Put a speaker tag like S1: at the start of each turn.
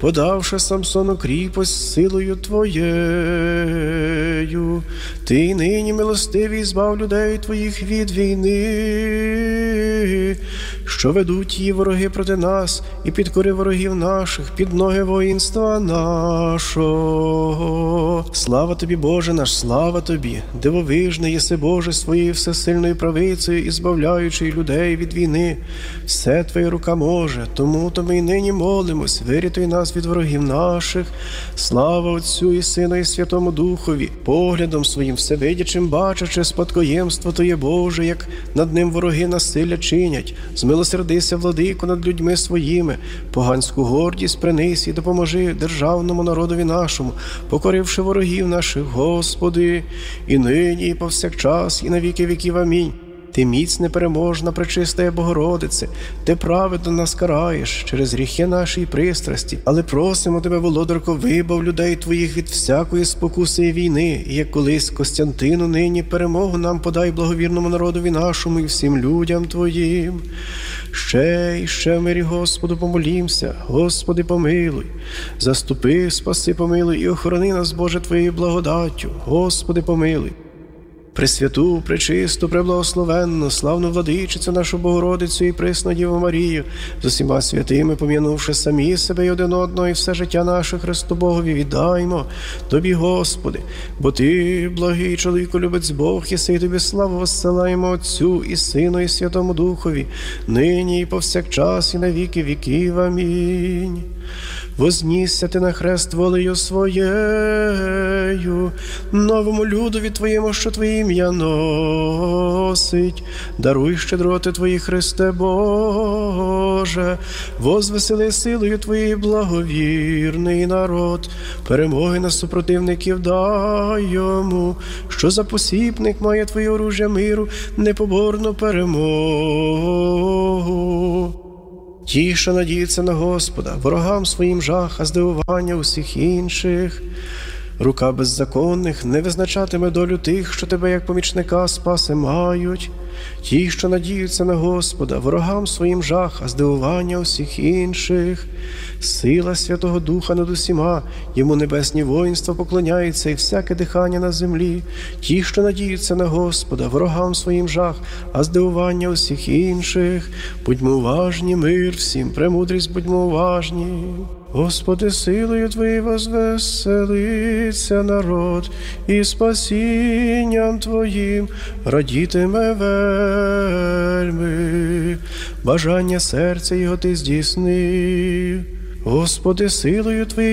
S1: подавши Самсону кріпость силою Твоєю. Ти нині милостивий збав людей Твоїх від війни, що ведуть її вороги проти нас, і підкори ворогів наших під ноги воїнства нашого. Слава Тобі, Боже наш, слава Тобі, дивовижний єси, Боже, своєю всесильною правицею і збавляючи людей від війни. Все Твоя рука може, тому-то ми й нині молимось, вирятуй нас від ворогів наших. Слава Отцю і Сину і Святому Духові, поглядом своїм всевидячим бачачи спадкоємство Твоє, Боже, як над ним вороги насилля чинять. Змилосердися, владико, над людьми своїми, поганську гордість принись і допоможи державному народові нашому, покоривши ворогів наших, Господи, і нині, і повсякчас, і на віки віків. Амінь. Ти міць непереможна, пречистая Богородице, Ти праведно нас караєш через гріхи наші й пристрасті, але просимо Тебе, Володарко, вибав людей Твоїх від всякої спокуси і війни, і як колись Костянтину нині перемогу нам подай благовірному народові нашому і всім людям Твоїм. Ще й ще в мирі Господу помолімся, Господи, помилуй, заступи, спаси, помилуй і охорони нас, Боже, Твоєю благодаттю, Господи, помилуй. Пресвяту, пречисту, преблагословенну, славну владичицю нашу Богородицю і пресну Діву Марію, з усіма святими, пом'янувши самі себе й один одного, і все життя наше Христу Богові віддаймо Тобі, Господи, бо Ти, благий чоловіколюбець Бог, єси, і Тобі славу воссилаємо Отцю і Сину і Святому Духові, нині і повсякчас і на віки віків. Амінь. Вознісся Ти на хрест волею Своєю, новому людові Твоєму, що Твоє ім'я носить. Даруй щедроти Твої, Христе Боже, возвесели силою Твоєю благовірний народ, перемоги на супротивників дай йому, що за посіпник має Твоє оружжя миру, непоборну перемогу. Ті, що надіються на Господа, ворогам своїм жах, а здивування усіх інших. Рука беззаконних не визначатиме долю тих, що Тебе як помічника спаси мають. Ті, що надіються на Господа, ворогам своїм жах, а здивування усіх інших. Сила Святого Духа над усіма, йому небесні воїнства поклоняються і всяке дихання на землі. Ті, що надіються на Господа, ворогам своїм жах, а здивування усіх інших. Будьмо уважні, мир всім, премудрість будьмо уважні. Господи, силою Твоєю возвеселиться народ, і спасінням Твоїм радітиме вельми. Бажання серця його Ти здійснив. Господи, силою Твоєю